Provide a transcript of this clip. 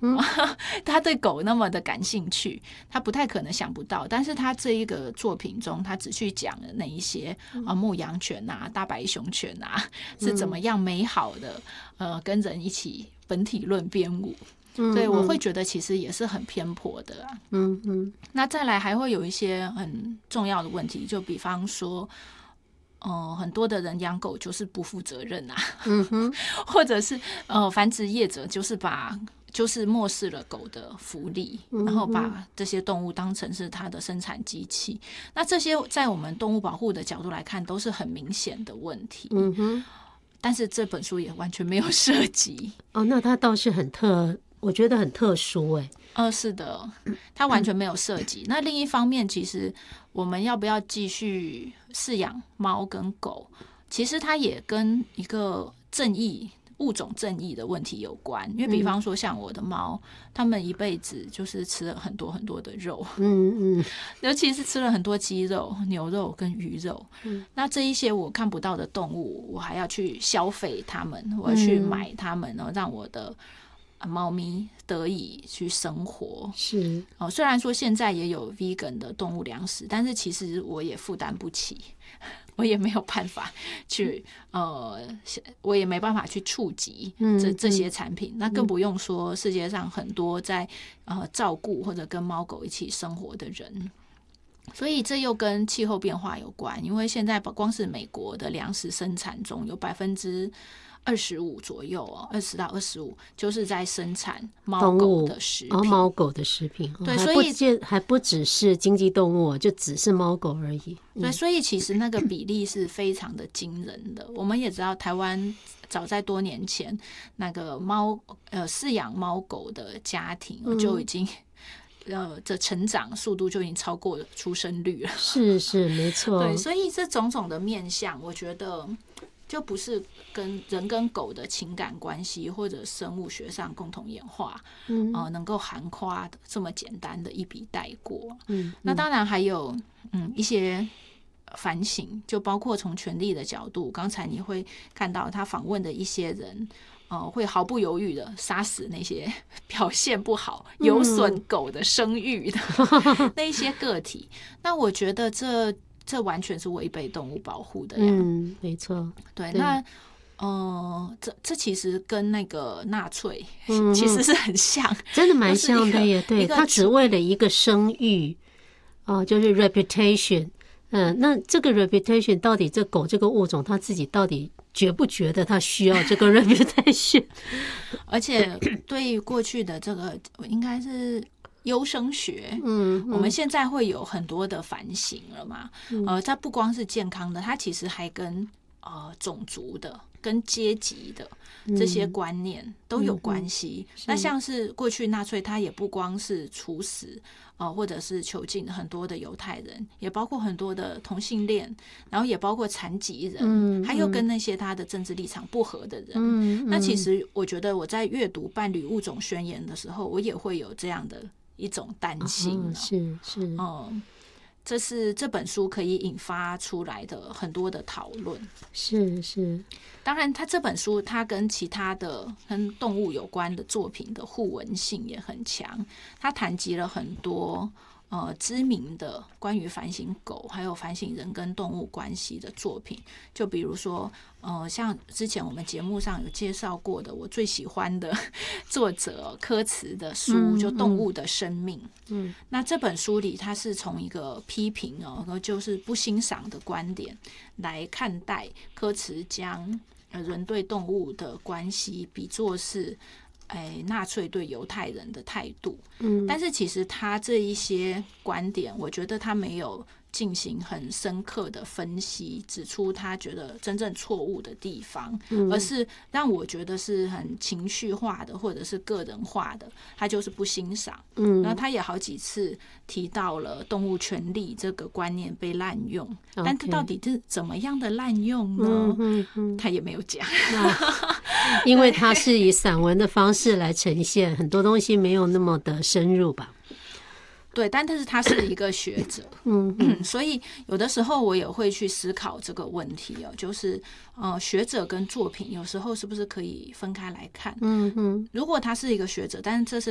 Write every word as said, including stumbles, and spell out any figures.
哼，他对狗那么的感兴趣，他不太可能想不到。但是他这一个作品中，他只去讲了那一些啊牧羊犬啊、大白熊犬啊是怎么样美好的，呃，跟人一起本体论编舞。所以我会觉得其实也是很偏颇的啊。 嗯嗯。 那再来还会有一些很重要的问题，就比方说，呃，很多的人养狗就是不负责任啊， 嗯哼， 或者是呃繁殖业者就是把就是漠视了狗的福利，然后把这些动物当成是它的生产机器。那这些在我们动物保护的角度来看，都是很明显的问题。 嗯哼， 但是这本书也完全没有涉及。 哦，那它倒是很特。我觉得很特殊哎、 欸，呃，是的，它完全没有涉及。那另一方面，其实我们要不要继续饲养猫跟狗，其实它也跟一个正义、物种正义的问题有关。因为比方说像我的猫，它们一辈子就是吃了很多很多的肉， 嗯嗯， 尤其是吃了很多鸡肉、牛肉跟鱼肉。嗯，那这一些我看不到的动物，我还要去消费它们，我要去买它们，然后让我的猫咪得以去生活。 是哦，虽然说现在也有 vegan 的动物粮食，但是其实我也负担不起，我也没有办法去呃，我也没办法去触及这这些产品。那更不用说世界上很多在呃照顾或者跟猫狗一起生活的人。所以这又跟气候变化有关，因为现在光是美国的粮食生产中有百分之二十五左右哦，二十到二十五就是在生产猫狗的食品， 哦，猫狗的食品， 对， 所以还不只是经济动物，就只是猫狗而已。 对，所以其实那个比例是非常的惊人的。我们也知道，台湾早在多年前，那个猫呃饲养猫狗的家庭就已经。呃，这成长速度就已经超过了出生率了。 是是，没错。 对，所以这种种的面向，我觉得就不是跟人跟狗的情感关系或者生物学上共同演化，嗯，呃，能够涵夸这么简单的一笔带过。嗯，那当然还有嗯一些反省，就包括从权力的角度，刚才你会看到他访问的一些人。呃，会毫不犹豫的杀死那些表现不好、有损狗的声誉的、嗯、那一些个体。那我觉得这这完全是违背动物保护的呀。 嗯，没错。 对，对那呃，这这其实跟那个纳粹其实是很像，嗯、 真的蛮像的耶。对，他只为了一个声誉，哦、呃，就是 reputation。嗯，那这个 reputation 到底这狗这个物种，它自己到底觉不觉得它需要这个 reputation？ 而且对于过去的这个应该是优生学，嗯，我们现在会有很多的反省了嘛。嗯、呃，它不光是健康的，它其实还跟呃种族的、跟阶级的这些观念都有关系。嗯嗯、那像是过去纳粹，它也不光是处死。呃，或者是囚禁很多的犹太人，也包括很多的同性恋，然后也包括残疾人，嗯、还有跟那些他的政治立场不合的人。嗯、那其实我觉得我在阅读《伴侣物种宣言》的时候，我也会有这样的一种担心、哦。 是是， 嗯，这是这本书可以引发出来的很多的讨论。 是是。 当然，它这本书它跟其他的跟动物有关的作品的互文性也很强，它谈及了很多呃知名的关于反省狗还有反省人跟动物关系的作品，就比如说呃像之前我们节目上有介绍过的我最喜欢的作者柯茨的书，嗯、就《动物的生命》。嗯，那这本书里它是从一个批评哦，就是不欣赏的观点来看待柯茨将人对动物的关系比作是哎，纳粹对犹太人的态度。嗯，但是其实他这一些观点，我觉得他没有进行很深刻的分析，指出他觉得真正错误的地方，嗯、而是让我觉得是很情绪化的或者是个人化的，他就是不欣赏。嗯，然后他也好几次提到了动物权利这个观念被滥用， okay. 但他到底是怎么样的滥用呢？嗯嗯嗯、他也没有讲。 因为它是以散文的方式来呈现，很多东西没有那么的深入吧。 对，但是他是一个学者，嗯, 嗯，所以有的时候我也会去思考这个问题哦，就是呃，学者跟作品有时候是不是可以分开来看？嗯嗯，如果他是一个学者，但是这是